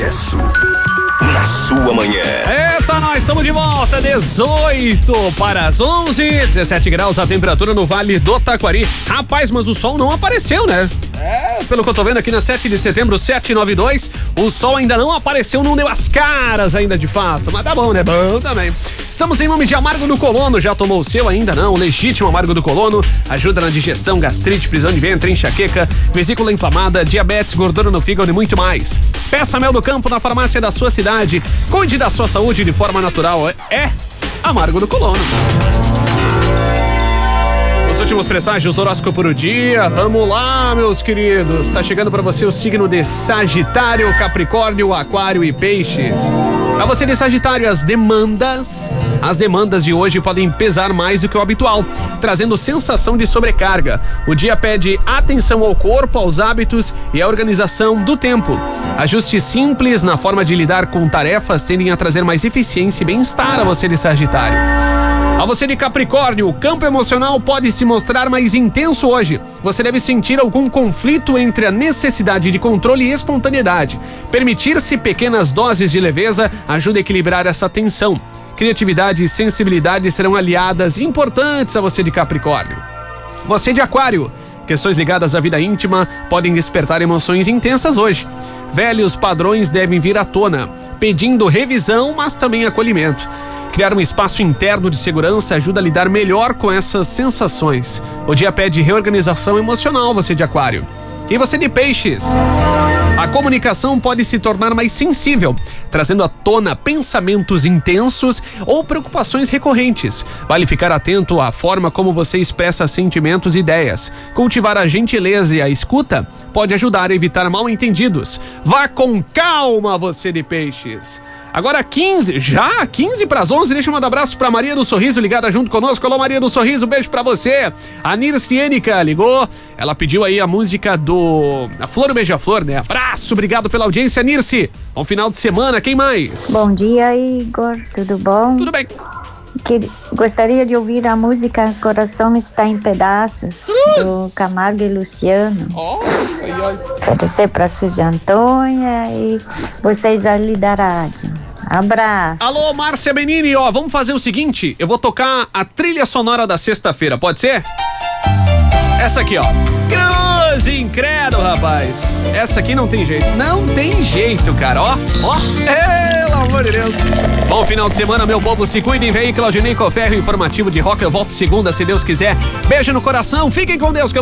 Sucesso na sua manhã. Eita, nós estamos de volta, 18 para as 11, 17 graus a temperatura no Vale do Taquari. Rapaz, mas o sol não apareceu, né? Pelo que eu tô vendo aqui na 7 de setembro, 792, o sol ainda não apareceu, não deu as caras ainda de fato, mas tá bom, né? Bom também. Estamos em nome de Amargo do Colono, já tomou o seu? Ainda não? Legítimo Amargo do Colono, ajuda na digestão, gastrite, prisão de ventre, enxaqueca, vesícula inflamada, diabetes, gordura no fígado e muito mais. Peça mel do campo na farmácia da sua cidade, cuide da sua saúde de forma natural, é Amargo do Colono. Os últimos presságios do horóscopo do dia, vamos lá, meus queridos, tá chegando pra você o signo de Sagitário, Capricórnio, Aquário e Peixes. Pra você de Sagitário, as demandas de hoje podem pesar mais do que o habitual, trazendo sensação de sobrecarga. O dia pede atenção ao corpo, aos hábitos e à organização do tempo. Ajustes simples na forma de lidar com tarefas tendem a trazer mais eficiência e bem-estar a você de Sagitário. A você de Capricórnio, o campo emocional pode se mostrar mais intenso hoje. Você deve sentir algum conflito entre a necessidade de controle e espontaneidade. Permitir-se pequenas doses de leveza ajuda a equilibrar essa tensão. Criatividade e sensibilidade serão aliadas importantes a você de Capricórnio. Você de Aquário, questões ligadas à vida íntima podem despertar emoções intensas hoje. Velhos padrões devem vir à tona, pedindo revisão, mas também acolhimento. Criar um espaço interno de segurança ajuda a lidar melhor com essas sensações. O dia pede reorganização emocional, você de Aquário. E você de Peixes? A comunicação pode se tornar mais sensível, trazendo à tona pensamentos intensos ou preocupações recorrentes. Vale ficar atento à forma como você expressa sentimentos e ideias. Cultivar a gentileza e a escuta pode ajudar a evitar mal-entendidos. Vá com calma, você de Peixes. Agora 15 para as 11, deixa eu mandar um abraço pra Maria do Sorriso, ligada junto conosco. Alô, Maria do Sorriso, beijo pra você. A Nircienica ligou, ela pediu aí a música a Flor do Beija-Flor, né? Abraço, obrigado pela audiência, Nirce. Bom final de semana, quem mais? Bom dia, Igor, tudo bom? Tudo bem. Gostaria de ouvir a música Coração Está em Pedaços, do Camargo e Luciano. Agradecer pra Suzy Antônia e vocês ali da rádio. Abraço. Alô, Márcia Benini, vamos fazer o seguinte, eu vou tocar a trilha sonora da sexta-feira, pode ser? Essa aqui, Cruz Incredo, rapaz. Essa aqui não tem jeito. Não tem jeito, cara. Pelo amor de Deus. Bom final de semana, meu povo. Se cuidem, vem. Claudinei Coferro, informativo de rock. Eu volto segunda, se Deus quiser. Beijo no coração. Fiquem com Deus.